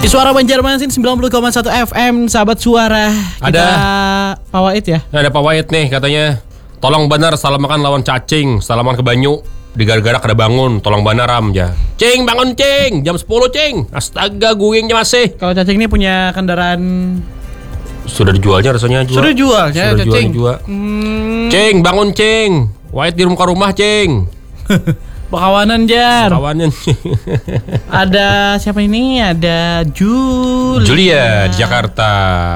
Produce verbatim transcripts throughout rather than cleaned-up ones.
Di Suara Banjarmasin sembilan puluh koma satu F M, sahabat suara. Kita Ada Pak Wahid ya. Ada Pak Wahid nih katanya. Tolong benar salah makan lawan cacing, salaman ke banyu. Digar-gara kada bangun, tolong benar ram ya. Cing bangun cing, jam sepuluh cing. Astaga guingnya masih. Kalau cacing ini punya kendaraan. Sudah dijualnya rasanya jual. Sudah jualnya Sudah jual cacing. juga. Hmm, Cing bangun cing. Wahid di rumah rumah cing. Bakawanan Jar. Kawannya Ada siapa ini? Ada Julia. Julia di Jakarta.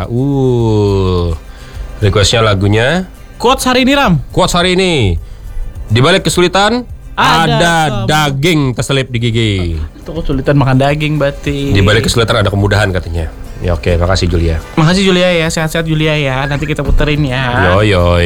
Uh. Requestnya lagunya Quotes hari ini Ram. Quotes hari ini. Di balik kesulitan Ada ada, kamu. daging terselip di gigi. Itu kesulitan makan daging berarti. Di balik kesulitan ada kemudahan katanya. Ya oke, makasih Julia. Makasih Julia ya, sehat-sehat Julia ya. Nanti kita puterin ya. Yoy yoy.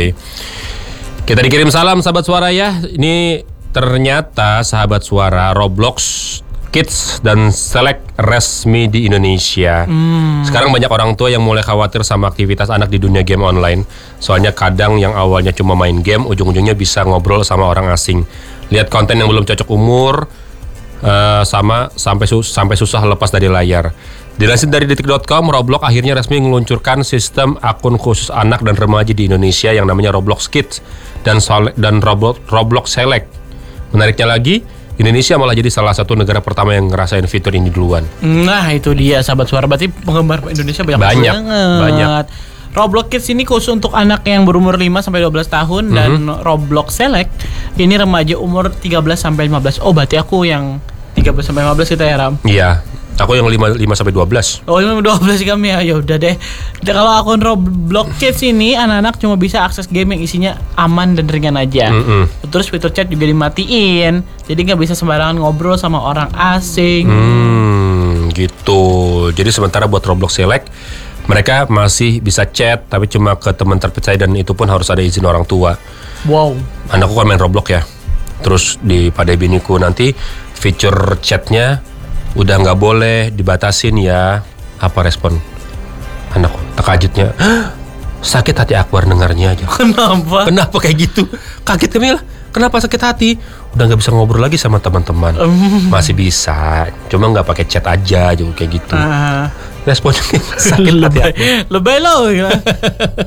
Kita dikirim salam sahabat suara ya. Ini ternyata sahabat suara Roblox Kids dan Select resmi di Indonesia. Hmm. Sekarang banyak orang tua yang mulai khawatir sama aktivitas anak di dunia game online. Soalnya kadang yang awalnya cuma main game, ujung-ujungnya bisa ngobrol sama orang asing. Lihat konten yang belum cocok umur, uh, sama sampai sus- sampai susah lepas dari layar. Dilansir dari detik dot com, Roblox akhirnya resmi meluncurkan sistem akun khusus anak dan remaja di Indonesia yang namanya Roblox Kids dan Sole- dan Roblox, Roblox Select. Menariknya lagi, Indonesia malah jadi salah satu negara pertama yang ngerasain fitur ini duluan. Nah itu dia sahabat suara. Berarti penggemar Indonesia banyak, Banyak, banget. banyak. Roblox Kids ini khusus untuk anak yang berumur lima sampai dua belas tahun. Dan Roblox Select ini remaja umur tiga belas sampai lima belas. Oh berarti aku yang tiga belas sampai lima belas kita ya Ram. Iya, aku yang lima sampai dua belas. Oh lima sampai dua belas kami ya. Ya udah deh. Dan kalau akun Roblox Kids ini anak-anak cuma bisa akses game yang isinya aman dan ringan aja. Mm-mm. Terus fitur chat juga dimatiin. Jadi nggak bisa sembarangan ngobrol sama orang asing. Hmm, gitu. Jadi sementara buat Roblox Select, mereka masih bisa chat, tapi cuma ke teman terpercaya dan itu pun harus ada izin orang tua. Wow. Anakku kan main Roblox ya. Terus di pada biniku nanti fitur chatnya udah nggak boleh, dibatasin ya. Apa respon anakku? Terkejutnya, sakit hati Akbar dengarnya aja. Kenapa? Kenapa kayak gitu? Kaget kami lah. Kenapa sakit hati? Udah nggak bisa ngobrol lagi sama teman-teman. Masih bisa, cuma nggak pakai chat aja, juga kayak gitu. Ah. Responnya sakit hati. Lebay, lebay loh.